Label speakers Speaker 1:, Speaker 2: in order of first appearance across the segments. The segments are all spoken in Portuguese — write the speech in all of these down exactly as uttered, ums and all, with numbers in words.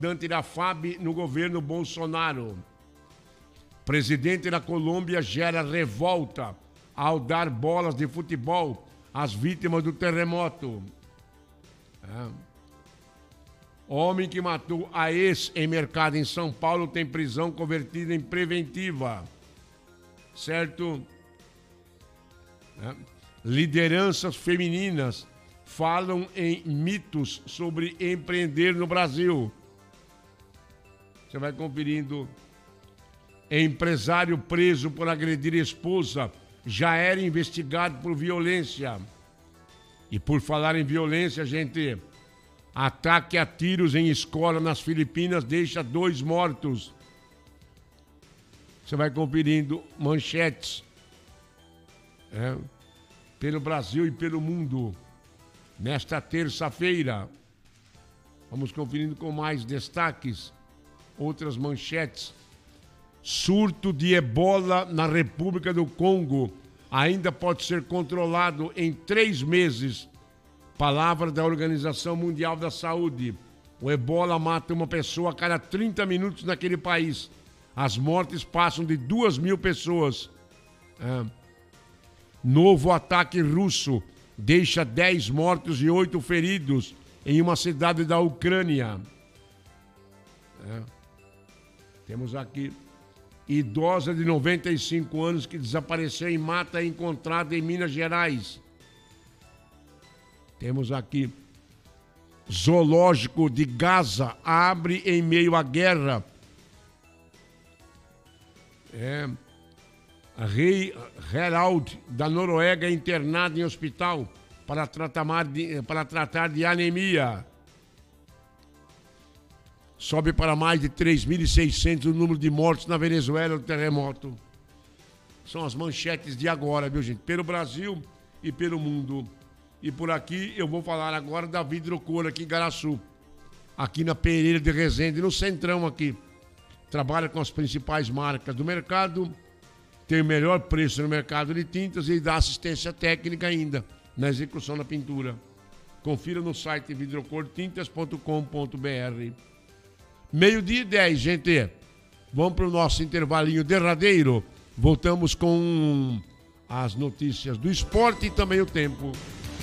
Speaker 1: Dante da F A B no governo Bolsonaro. Presidente da Colômbia gera revolta ao dar bolas de futebol às vítimas do terremoto. É. Homem que matou a ex em mercado em São Paulo tem prisão convertida em preventiva. Certo? É. Lideranças femininas falam em mitos sobre empreender no Brasil. Você vai conferindo. Empresário preso por agredir esposa já era investigado por violência. E por falar em violência, gente, ataque a tiros em escola nas Filipinas deixa dois mortos. Você vai conferindo manchetes é, pelo Brasil e pelo mundo. Nesta terça-feira, vamos conferindo com mais destaques, outras manchetes. Surto de ebola na República do Congo ainda pode ser controlado em três meses. Palavra da Organização Mundial da Saúde. O ebola mata uma pessoa a cada trinta minutos naquele país. As mortes passam de duas mil pessoas. É. Novo ataque russo deixa dez mortos e oito feridos em uma cidade da Ucrânia. É. Temos aqui idosa de noventa e cinco anos que desapareceu em mata encontrada em Minas Gerais. Temos aqui zoológico de Gaza abre em meio à guerra. É, Rei Harald da Noruega é internado em hospital para tratar de, para tratar de anemia. Sobe para mais de três mil e seiscentos o número de mortes na Venezuela do terremoto. São as manchetes de agora, viu, gente? Pelo Brasil e pelo mundo. E por aqui eu vou falar agora da Vidrocor aqui em Igaraçu. Aqui na Pereira de Resende, no centrão aqui. Trabalha com as principais marcas do mercado. Tem o melhor preço no mercado de tintas e dá assistência técnica ainda na execução da pintura. Confira no site vidrocor tintas ponto com ponto br. Meio-dia e dez, gente. Vamos para o nosso intervalinho derradeiro. Voltamos com as notícias do esporte e também o tempo.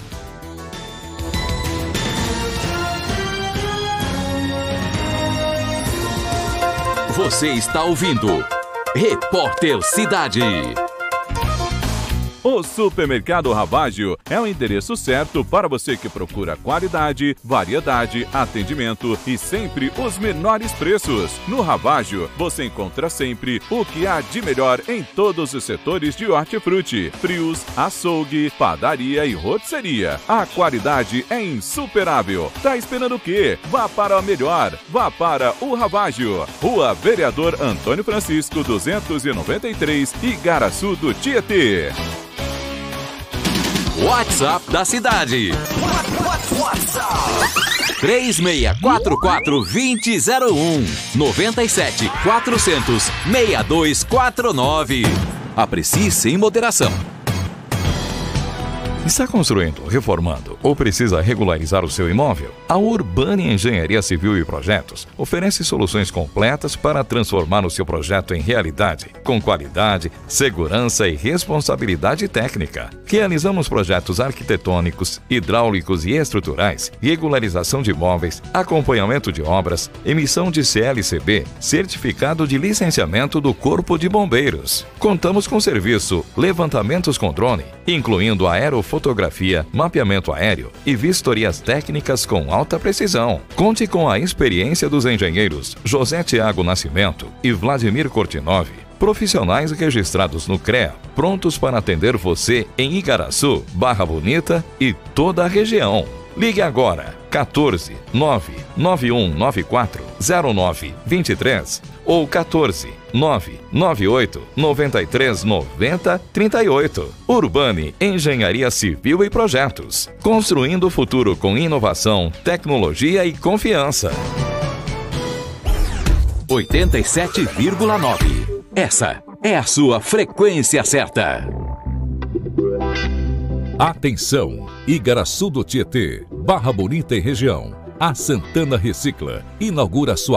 Speaker 2: Você está ouvindo Repórter Cidade. O Supermercado Ravaggio é o endereço certo para você que procura qualidade, variedade, atendimento e sempre os menores preços. No Ravaggio, você encontra sempre o que há de melhor em todos os setores de hortifruti, frios, açougue, padaria e rotisseria. A qualidade é insuperável. Tá esperando o quê? Vá para o melhor. Vá para o Ravaggio. Rua Vereador Antônio Francisco, duzentos e noventa e três, Igaraçu do Tietê. WhatsApp da cidade. três seis quatro quatro, dois zero um, nove sete quatro zero zero, seis dois quatro nove. Aprecie sem moderação. Está construindo, reformando ou precisa regularizar o seu imóvel? A Urbani Engenharia Civil e Projetos oferece soluções completas para transformar o seu projeto em realidade, com qualidade, segurança e responsabilidade técnica. Realizamos projetos arquitetônicos, hidráulicos e estruturais, regularização de imóveis, acompanhamento de obras, emissão de C L C B, certificado de licenciamento do Corpo de Bombeiros. Contamos com serviço levantamentos com drone, incluindo aerofotografia, mapeamento aéreo e vistorias técnicas com alta precisão. Conte com a experiência dos engenheiros José Tiago Nascimento e Vladimir Kortinov, profissionais registrados no C R E A, prontos para atender você em Igaraçu, Barra Bonita e toda a região. Ligue agora, quatorze, nove nove um nove quatro, zero nove dois três ou quatorze, nove nove oito nove três nove zero três oito. Urbani Engenharia Civil e Projetos. Construindo o futuro com inovação, tecnologia e confiança. oitenta e sete vírgula nove. Essa é a sua frequência certa.
Speaker 3: Atenção! Igaraçu do Tietê, Barra Bonita e região. A Santana Recicla inaugura sua